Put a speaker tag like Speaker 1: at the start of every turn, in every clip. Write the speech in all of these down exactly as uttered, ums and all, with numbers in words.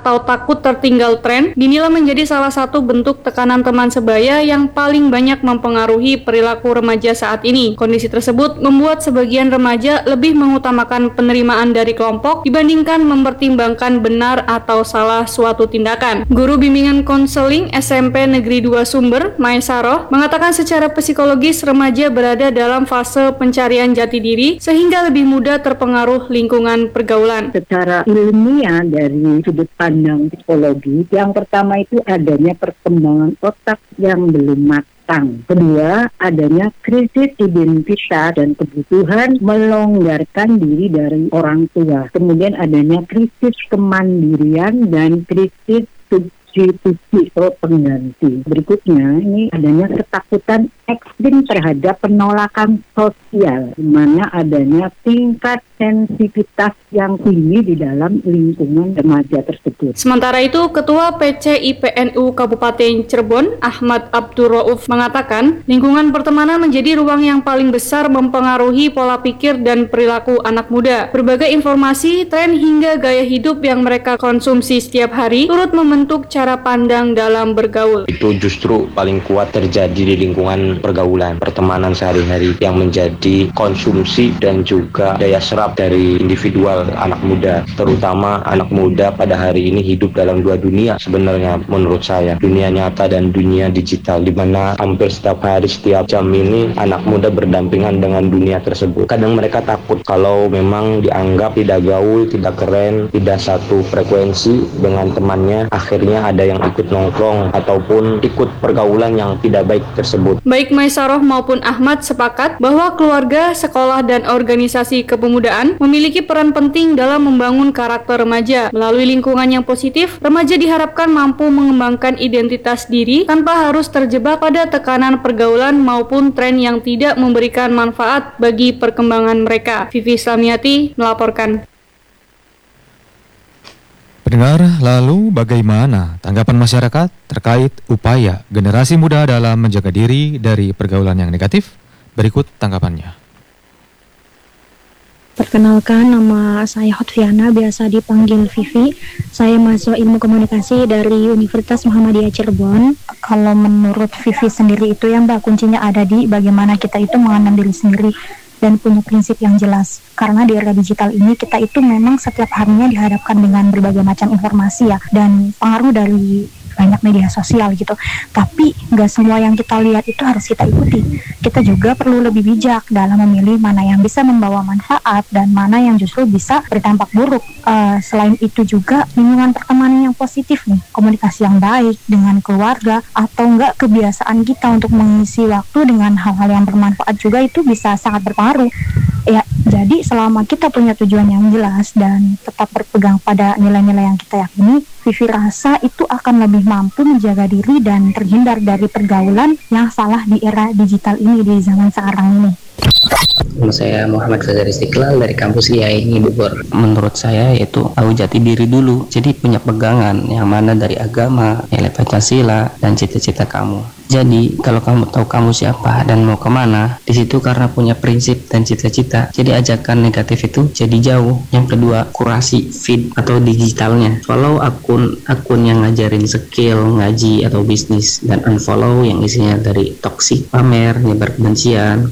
Speaker 1: atau takut tertinggal tren dinilai menjadi salah satu bentuk tekanan teman sebaya yang paling banyak mempengaruhi perilaku remaja saat ini. Kondisi tersebut membuat sebagian remaja lebih mengutamakan penerimaan dari kelompok dibandingkan mempertimbangkan benar atau salah suatu tindakan. Guru bimbingan konseling S M P Negeri dua Sumber, Maesaroh, mengatakan secara psikologis remaja berada dalam fase pencarian jati diri sehingga lebih mudah terpengaruh lingkungan pergaulan.
Speaker 2: Secara ilmiah dari sudut pandang psikologi, yang pertama itu adanya perkembangan otak yang belum matang. Kedua, adanya krisis identitas dan kebutuhan melonggarkan diri dari orang tua. Kemudian adanya krisis kemandirian dan krisis substitusi atau pengganti. Berikutnya, ini adanya ketakutan ekstrim terhadap penolakan sosial, di mana adanya tingkat sensitivitas yang tinggi di dalam lingkungan remaja tersebut.
Speaker 1: Sementara itu, Ketua P C I P N U Kabupaten Cirebon, Ahmad Abdurrauf, mengatakan lingkungan pertemanan menjadi ruang yang paling besar mempengaruhi pola pikir dan perilaku anak muda. Berbagai informasi, tren hingga gaya hidup yang mereka konsumsi setiap hari turut membentuk cara pandang dalam bergaul.
Speaker 3: Itu justru paling kuat terjadi di lingkungan pergaulan, pertemanan sehari-hari yang menjadi konsumsi dan juga daya serap dari individual anak muda, terutama anak muda pada hari ini hidup dalam dua dunia sebenarnya menurut saya, dunia nyata dan dunia digital, di mana hampir setiap hari, setiap jam ini anak muda berdampingan dengan dunia tersebut. Kadang mereka takut kalau memang dianggap tidak gaul, tidak keren, tidak satu frekuensi dengan temannya, akhirnya ada yang ikut nongkrong ataupun ikut pergaulan yang tidak baik tersebut.
Speaker 1: Baik Maesaroh maupun Ahmad sepakat bahwa keluarga, sekolah, dan organisasi kepemudaan memiliki peran penting dalam membangun karakter remaja. Melalui lingkungan yang positif, remaja diharapkan mampu mengembangkan identitas diri tanpa harus terjebak pada tekanan pergaulan maupun tren yang tidak memberikan manfaat bagi perkembangan mereka. Vivi Islamiati melaporkan.
Speaker 4: Pendengar, lalu bagaimana tanggapan masyarakat terkait upaya generasi muda dalam menjaga diri dari pergaulan yang negatif? Berikut tanggapannya.
Speaker 5: Perkenalkan, nama saya Hotviana, biasa dipanggil Vivi. Saya mahasiswa ilmu komunikasi dari Universitas Muhammadiyah Cirebon. Kalau menurut Vivi sendiri itu yang Mbak, kuncinya ada di bagaimana kita itu mengenal diri sendiri dan punya prinsip yang jelas. Karena di era digital ini kita itu memang setiap harinya dihadapkan dengan berbagai macam informasi ya, dan pengaruh dari banyak media sosial gitu. Tapi nggak semua yang kita lihat itu harus kita ikuti. Kita juga perlu lebih bijak dalam memilih mana yang bisa membawa manfaat dan mana yang justru bisa berdampak buruk. Uh, selain itu juga lingkungan pertemanan yang positif nih, komunikasi yang baik dengan keluarga, atau enggak kebiasaan kita untuk mengisi waktu dengan hal-hal yang bermanfaat juga itu bisa sangat berpengaruh. Ya, jadi selama kita punya tujuan yang jelas dan tetap berpegang pada nilai-nilai yang kita yakini, Vivi rasa itu akan lebih mampu menjaga diri dan terhindar dari pergaulan yang salah di era digital ini, di zaman sekarang ini.
Speaker 6: Nama saya Muhammad Fajar Istiqlal dari kampus I A I Bogor. Menurut saya yaitu tahu jati diri dulu. Jadi punya pegangan yang mana dari agama, nilai Pancasila, dan cita-cita kamu. Jadi kalau kamu tahu kamu siapa dan mau kemana, di situ karena punya prinsip dan cita-cita, jadi ajakan negatif itu jadi jauh. Yang kedua, kurasi feed atau digitalnya. Follow akun akun yang ngajarin skill, ngaji atau bisnis, dan unfollow yang isinya dari toksik, pamer, nyebar kebencian.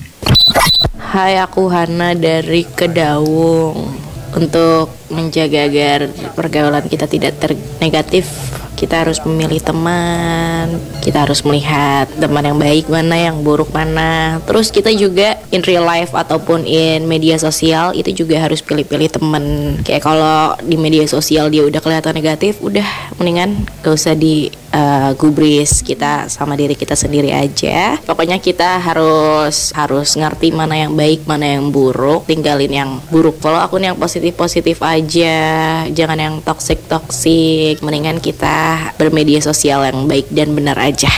Speaker 7: Hai, aku Hana dari Kedaung. Untuk menjaga agar pergaulan kita tidak ter- negatif, kita harus memilih teman, kita harus melihat teman yang baik mana, yang buruk mana. Terus kita juga in real life ataupun in media sosial itu juga harus pilih-pilih teman. Kayak kalau di media sosial dia udah kelihatan negatif, udah mendingan gak usah di uh, gubris, kita sama diri kita sendiri aja. Pokoknya kita harus harus ngerti mana yang baik, mana yang buruk, tinggalin yang buruk. Follow akun yang positif-positif aja, jangan yang toksik-toksik. Mendingan kita bermedia sosial yang baik dan benar aja.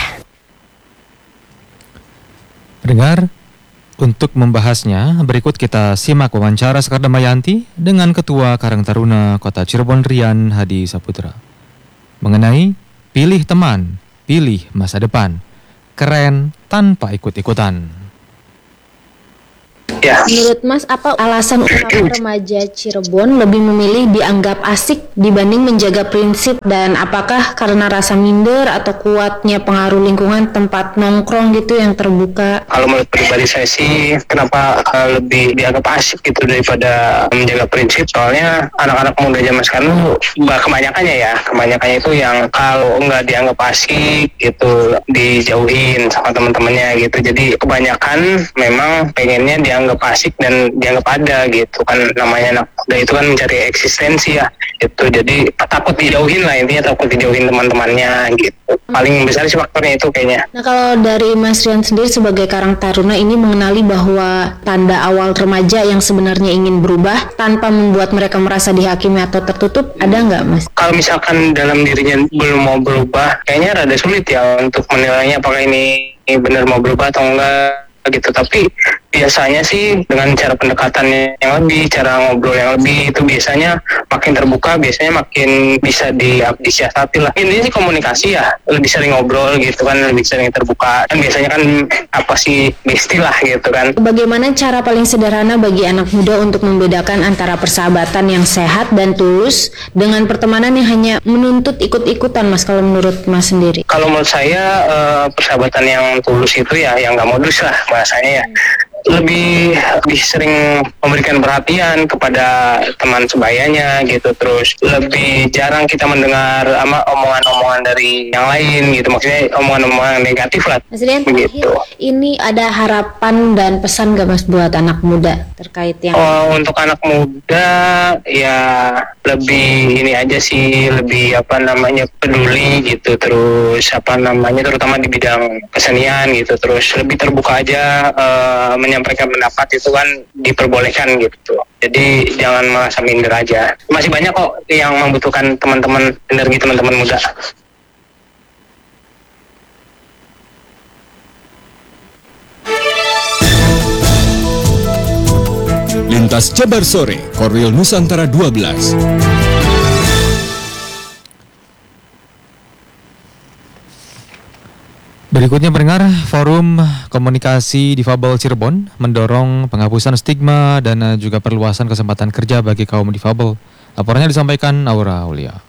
Speaker 4: Pendengar, untuk membahasnya, berikut kita simak wawancara Sekar Damayanti dengan Ketua Karang Taruna Kota Cirebon Rian Hadi Saputra mengenai pilih teman, pilih masa depan, keren tanpa ikut-ikutan.
Speaker 8: Ya.
Speaker 9: Menurut Mas, apa alasan utama remaja Cirebon lebih memilih dianggap asik dibanding menjaga prinsip, dan apakah karena rasa minder atau kuatnya pengaruh lingkungan tempat nongkrong gitu yang terbuka?
Speaker 8: Kalau menurut pribadi saya sih, kenapa uh, lebih dianggap asik gitu daripada menjaga prinsip? Soalnya anak-anak muda zaman sekarang tuh, kebanyakannya ya, kebanyakannya itu yang kalau nggak dianggap asik gitu dijauhin sama teman-temannya gitu. Jadi kebanyakan memang pengennya dianggap asik dan dianggap ada gitu kan, namanya anak muda itu kan mencari eksistensi ya itu. Jadi takut dijauhin lah, intinya takut dijauhin teman-temannya gitu. Paling besar sih faktornya itu kayaknya.
Speaker 9: Nah, kalau dari Mas Rian sendiri sebagai Karang Taruna ini mengenali bahwa tanda awal remaja yang sebenarnya ingin berubah tanpa membuat mereka merasa dihakimi atau tertutup, ada nggak Mas?
Speaker 8: Kalau misalkan dalam dirinya belum mau berubah, kayaknya rada sulit ya untuk menilainya apakah ini benar mau berubah atau enggak gitu. Tapi biasanya sih dengan cara pendekatan yang lebih, cara ngobrol yang lebih, itu biasanya makin terbuka, biasanya makin bisa di, disiasati lah. Intinya sih komunikasi ya, lebih sering ngobrol gitu kan, lebih sering terbuka. Kan biasanya kan apa sih, istilah gitu kan.
Speaker 9: Bagaimana cara paling sederhana bagi anak muda untuk membedakan antara persahabatan yang sehat dan tulus dengan pertemanan yang hanya menuntut ikut-ikutan, Mas, kalau menurut Mas sendiri?
Speaker 8: Kalau menurut saya uh, persahabatan yang tulus itu ya yang nggak modus lah bahasanya ya. Lebih, lebih sering memberikan perhatian kepada teman sebayanya gitu, terus lebih jarang kita mendengar ama omongan-omongan dari yang lain gitu, maksudnya omongan-omongan negatif lah.
Speaker 9: Mas Rian,
Speaker 8: gitu.
Speaker 9: Ini ada harapan dan pesan gak Mas buat anak muda terkait yang?
Speaker 8: Oh, untuk anak muda ya lebih ini aja sih, lebih apa namanya peduli gitu, terus apa namanya terutama di bidang kesenian gitu, terus lebih terbuka aja uh, menyampaikan pendapat itu kan diperbolehkan gitu. Jadi jangan merasa minder aja. Masih banyak kok yang membutuhkan teman-teman energi teman-teman muda.
Speaker 10: Lintas Jabar Sore, Korwil Nusantara dua belas.
Speaker 4: Berikutnya pendengar, Forum Komunikasi Difabel Cirebon mendorong penghapusan stigma dan juga perluasan kesempatan kerja bagi kaum difabel. Laporannya disampaikan Aura Aulia.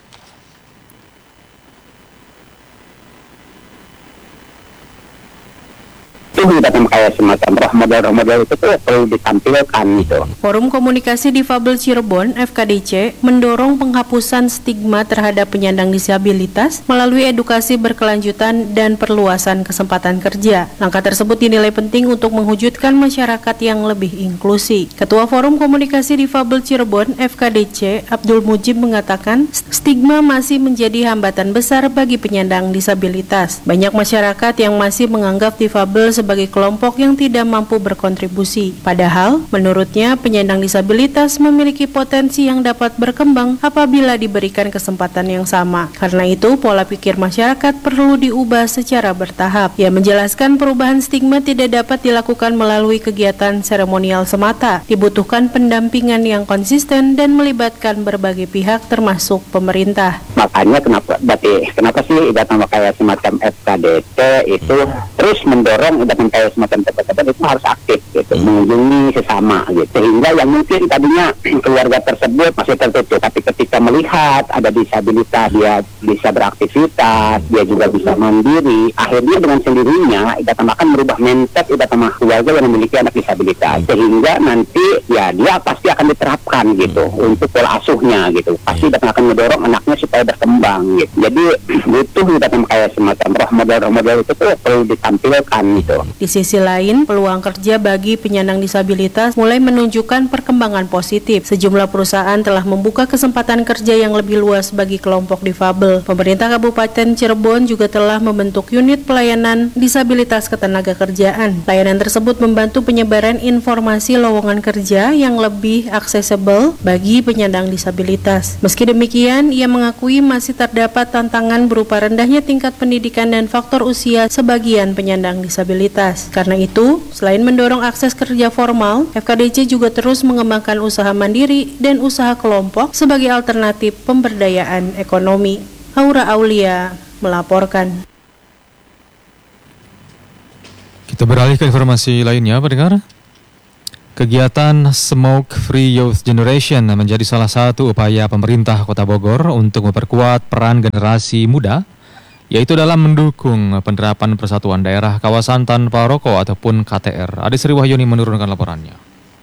Speaker 2: Datang kayak semacam roh model-model itu tuh perlu ditampilkan gitu.
Speaker 11: Forum Komunikasi Difabel Cirebon F K D C mendorong penghapusan stigma terhadap penyandang disabilitas melalui edukasi berkelanjutan dan perluasan kesempatan kerja. Langkah tersebut dinilai penting untuk mewujudkan masyarakat yang lebih inklusi. Ketua Forum Komunikasi Difabel Cirebon F K D C Abdul Mujib mengatakan stigma masih menjadi hambatan besar bagi penyandang disabilitas. Banyak masyarakat yang masih menganggap difabel sebagai kelompok yang tidak mampu berkontribusi. Padahal, menurutnya penyandang disabilitas memiliki potensi yang dapat berkembang apabila diberikan kesempatan yang sama. Karena itu, pola pikir masyarakat perlu diubah secara bertahap. Ia menjelaskan perubahan stigma tidak dapat dilakukan melalui kegiatan seremonial semata. Dibutuhkan pendampingan yang konsisten dan melibatkan berbagai pihak termasuk pemerintah.
Speaker 2: Makanya kenapa berarti kenapa sih datang kayak semacam F K D C itu terus mendorong datang kayak semacam tempat-tempat itu harus aktif gitu, hmm. mengunjungi sesama gitu, sehingga yang mungkin tadinya keluarga tersebut masih tertutup, tapi ketika melihat ada disabilitas, dia bisa beraktivitas, dia juga bisa mandiri, akhirnya dengan sendirinya datang akan merubah mindset datang keluarga yang memiliki anak disabilitas, sehingga nanti ya dia pasti akan diterapkan gitu hmm. untuk pola asuhnya gitu, pasti datang akan mendorong anaknya supaya berkembang gitu. Jadi butuh datang kayak semacam roh model-roh model itu tuh perlu ditampilkan gitu.
Speaker 11: Di sisi lain, peluang kerja bagi penyandang disabilitas mulai menunjukkan perkembangan positif. Sejumlah perusahaan telah membuka kesempatan kerja yang lebih luas bagi kelompok difabel. Pemerintah Kabupaten Cirebon juga telah membentuk unit pelayanan disabilitas ketenagakerjaan. Layanan tersebut membantu penyebaran informasi lowongan kerja yang lebih aksesibel bagi penyandang disabilitas. Meski demikian, ia mengakui masih terdapat tantangan berupa rendahnya tingkat pendidikan dan faktor usia sebagian penyandang disabilitas. Karena itu, selain mendorong akses kerja formal, F K D C juga terus mengembangkan usaha mandiri dan usaha kelompok sebagai alternatif pemberdayaan ekonomi. Aura Aulia melaporkan.
Speaker 4: Kita beralih ke informasi lainnya, pendengar. Kegiatan Smoke Free Youth Generation menjadi salah satu upaya pemerintah Kota Bogor untuk memperkuat peran generasi muda, yaitu dalam mendukung penerapan Persatuan Daerah Kawasan Tanpa Rokok ataupun K T R. Adi Sri Wahyuni menurunkan laporannya.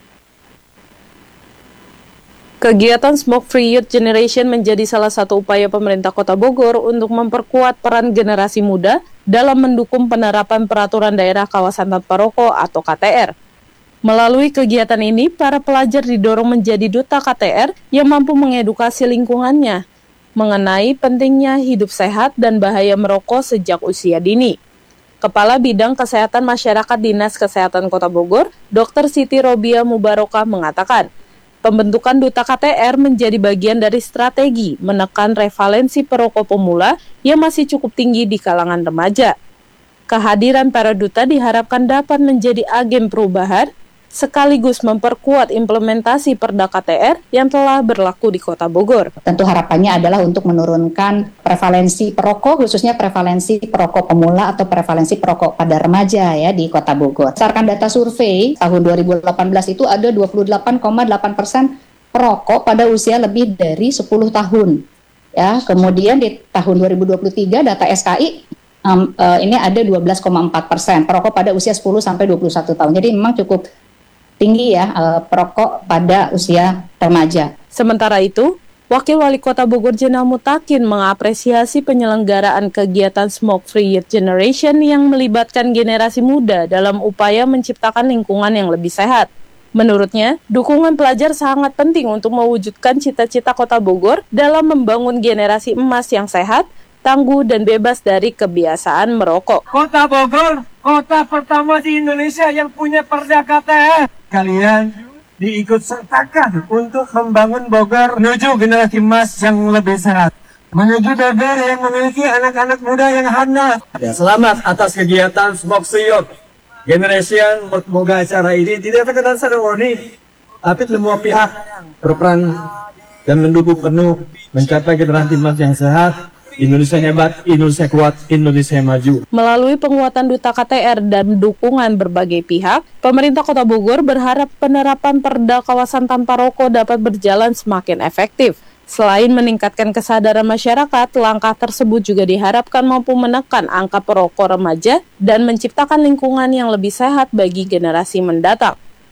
Speaker 11: Kegiatan Smoke Free Youth Generation menjadi salah satu upaya pemerintah Kota Bogor untuk memperkuat peran generasi muda dalam mendukung penerapan Peraturan Daerah Kawasan Tanpa Rokok atau K T R. Melalui kegiatan ini, para pelajar didorong menjadi duta K T R yang mampu mengedukasi lingkungannya mengenai pentingnya hidup sehat dan bahaya merokok sejak usia dini. Kepala Bidang Kesehatan Masyarakat Dinas Kesehatan Kota Bogor, Dokter Siti Robia Mubarokah mengatakan, pembentukan duta K T R menjadi bagian dari strategi menekan prevalensi perokok pemula yang masih cukup tinggi di kalangan remaja. Kehadiran para duta diharapkan dapat menjadi agen perubahan sekaligus memperkuat implementasi Perda K T R yang telah berlaku di Kota Bogor.
Speaker 12: Tentu harapannya adalah untuk menurunkan prevalensi perokok, khususnya prevalensi perokok pemula atau prevalensi perokok pada remaja ya di Kota Bogor. Berdasarkan data survei tahun dua ribu delapan belas itu ada dua puluh delapan koma delapan persen perokok pada usia lebih dari sepuluh tahun. Ya, kemudian di tahun dua ribu dua puluh tiga data S K I um, uh, ini ada dua belas koma empat persen perokok pada usia sepuluh sampai dua puluh satu tahun. Jadi memang cukup tinggi ya uh, perokok pada usia remaja.
Speaker 11: Sementara itu, Wakil Wali Kota Bogor Jenal Mutakin mengapresiasi penyelenggaraan kegiatan Smoke Free Youth Generation yang melibatkan generasi muda dalam upaya menciptakan lingkungan yang lebih sehat. Menurutnya, dukungan pelajar sangat penting untuk mewujudkan cita-cita Kota Bogor dalam membangun generasi emas yang sehat, tangguh, dan bebas dari kebiasaan merokok.
Speaker 13: Kota Bogor, kota pertama di Indonesia yang punya Perda K T R. Kalian diikut sertakan untuk membangun Bogor menuju generasi emas yang lebih sehat. Menuju Bogor yang memiliki anak-anak muda yang handal. Ya, selamat atas kegiatan Smoke Free Youth Generation. Semoga acara ini tidak terkenal seremoni, tapi semua pihak berperan dan mendukung penuh mencapai generasi emas yang sehat. Indonesia hebat, Indonesia kuat, Indonesia maju.
Speaker 11: Melalui penguatan duta K T R dan dukungan berbagai pihak, pemerintah Kota Bogor berharap penerapan Perda Kawasan Tanpa Rokok dapat berjalan semakin efektif. Selain meningkatkan kesadaran masyarakat, langkah tersebut juga diharapkan mampu menekan angka perokok remaja dan menciptakan lingkungan yang lebih sehat bagi generasi mendatang.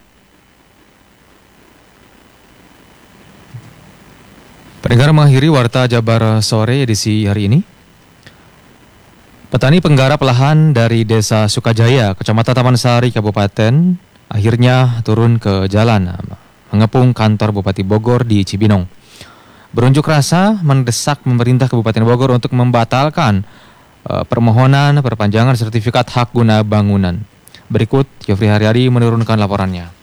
Speaker 4: Pendengar, mengakhiri Warta Jabar Sore edisi hari ini. Petani penggarap lahan dari Desa Sukajaya, Kecamatan Taman Sari, Kabupaten, akhirnya turun ke jalan mengepung kantor Bupati Bogor di Cibinong. Berunjuk rasa mendesak pemerintah Kabupaten Bogor untuk membatalkan uh, permohonan perpanjangan sertifikat hak guna bangunan. Berikut Yofri Haryadi menurunkan laporannya.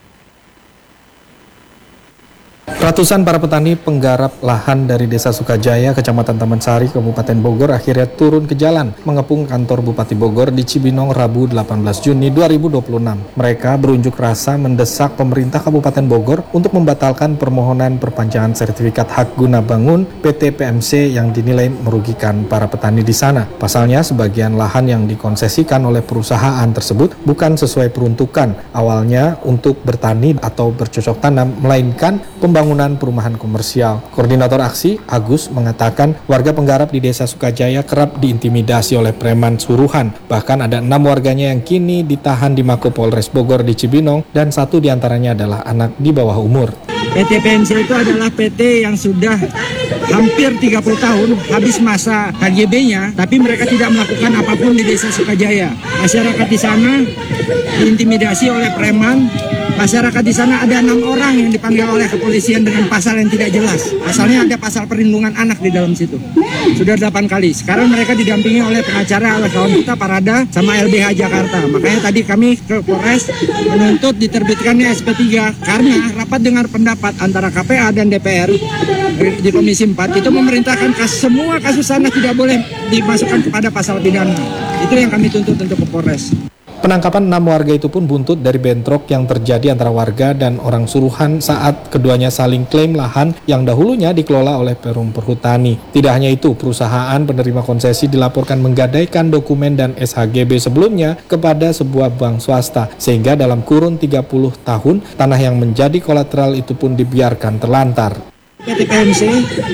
Speaker 14: Ratusan para petani penggarap lahan dari Desa Sukajaya, Kecamatan Taman Sari, Kabupaten Bogor akhirnya turun ke jalan mengepung kantor Bupati Bogor di Cibinong Rabu delapan belas Juni dua ribu dua puluh enam. Mereka berunjuk rasa mendesak pemerintah Kabupaten Bogor untuk membatalkan permohonan perpanjangan sertifikat hak guna bangun P T P M C yang dinilai merugikan para petani di sana. Pasalnya, sebagian lahan yang dikonsesikan oleh perusahaan tersebut bukan sesuai peruntukan awalnya untuk bertani atau bercocok tanam, melainkan pembangunan perumahan komersial. Koordinator aksi, Agus, mengatakan warga penggarap di Desa Sukajaya kerap diintimidasi oleh preman suruhan. Bahkan ada enam warganya yang kini ditahan di Mako Polres Bogor di Cibinong dan satu diantaranya adalah anak di bawah umur.
Speaker 15: P T P M C itu adalah P T yang sudah hampir tiga puluh tahun habis masa K G B-nya, tapi mereka tidak melakukan apapun di Desa Sukajaya. Masyarakat di sana diintimidasi oleh preman. Masyarakat di sana ada enam orang yang dipanggil oleh kepolisian dengan pasal yang tidak jelas. Pasalnya ada pasal perlindungan anak di dalam situ. Sudah delapan kali. Sekarang mereka didampingi oleh pengacara, oleh kawan kita Parada sama L B H Jakarta. Makanya tadi kami ke Polres menuntut diterbitkannya S P tiga karena rapat dengar pendapat antara K P A dan D P R di Komisi empat itu memerintahkan kas, semua kasus sana tidak boleh dimasukkan kepada pasal pidana. Itu yang kami tuntut untuk ke Polres.
Speaker 14: Penangkapan enam warga itu pun buntut dari bentrok yang terjadi antara warga dan orang suruhan saat keduanya saling klaim lahan yang dahulunya dikelola oleh Perum Perhutani. Tidak hanya itu, perusahaan penerima konsesi dilaporkan menggadaikan dokumen dan S H G B sebelumnya kepada sebuah bank swasta, sehingga dalam kurun tiga puluh tahun, tanah yang menjadi kolateral itu pun dibiarkan terlantar.
Speaker 15: P T P M C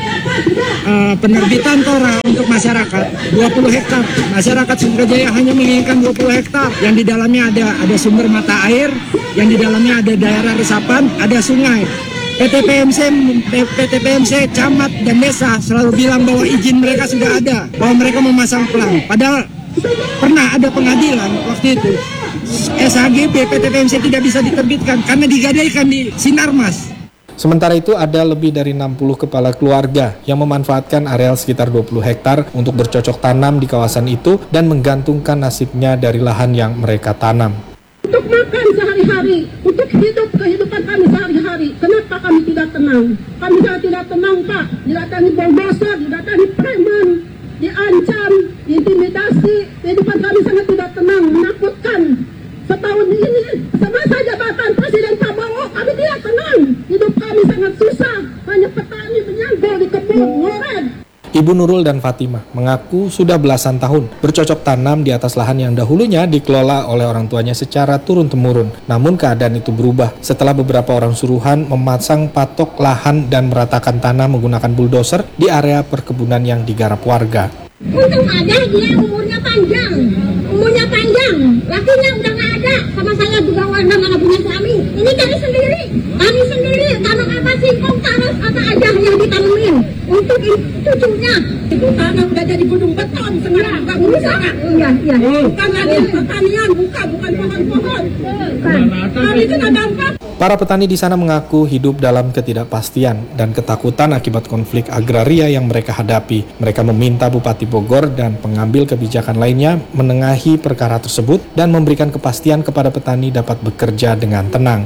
Speaker 15: uh, penerbitan Tora untuk masyarakat dua puluh hektar. Masyarakat Sukajaya hanya menginginkan dua puluh hektar. Yang di dalamnya ada ada sumber mata air, yang di dalamnya ada daerah resapan, ada sungai. P T P M C, P T P M C, camat dan desa selalu bilang bahwa izin mereka sudah ada, bahwa mereka memasang pelang. Padahal pernah ada pengadilan waktu itu. S H G B P T P M C tidak bisa diterbitkan karena digadaikan di Sinarmas.
Speaker 14: Sementara itu ada lebih dari enam puluh kepala keluarga yang memanfaatkan areal sekitar dua puluh hektar untuk bercocok tanam di kawasan itu dan menggantungkan nasibnya dari lahan yang mereka tanam.
Speaker 16: Untuk makan sehari-hari, untuk hidup kehidupan kami sehari-hari, kenapa kami tidak tenang? Kami tidak tenang, Pak. Didatangi bulldozer, didatangi preman, diancam, diintimidasi. Kehidupan kami sangat tidak tenang, menakutkan. Setahun ini, semasa jabatan Presiden Prabowo, kami tidak tenang. Hidup kami sangat susah, hanya petani menyanggol di kebun, ngoret.
Speaker 14: Ibu Nurul dan Fatimah mengaku sudah belasan tahun bercocok tanam di atas lahan yang dahulunya dikelola oleh orang tuanya secara turun-temurun. Namun keadaan itu berubah setelah beberapa orang suruhan memasang patok lahan dan meratakan tanah menggunakan bulldozer di area perkebunan yang digarap warga.
Speaker 16: Untung aja dia umurnya panjang, umurnya panjang, lakinya udah nggak ada, sama saya juga udah nggak punya suami. Ini kami sendiri, kami sendiri tanam apa singkong, tanam apa aja yang ditanemin untuk cucunya. Itu tanah udah jadi gedung beton sekarang, nggak bisa. Iya, iya. Bukan lagi pertanian, bukan, bukan pohon-pohon. Kami kena dampak.
Speaker 14: Para petani di sana mengaku hidup dalam ketidakpastian dan ketakutan akibat konflik agraria yang mereka hadapi. Mereka meminta Bupati Bogor dan pengambil kebijakan lainnya menengahi perkara tersebut dan memberikan kepastian kepada petani dapat bekerja dengan tenang.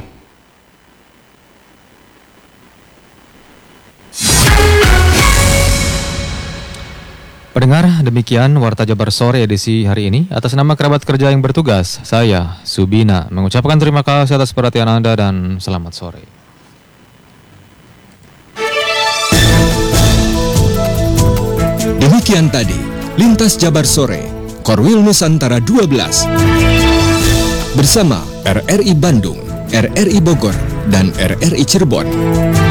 Speaker 4: Pendengar, demikian Warta Jabar Sore edisi hari ini. Atas nama kerabat kerja yang bertugas, saya, Subina, mengucapkan terima kasih atas perhatian Anda dan selamat sore.
Speaker 10: Demikian tadi, Lintas Jabar Sore, Korwil Nusantara dua belas. Bersama R R I Bandung, R R I Bogor, dan R R I Cirebon.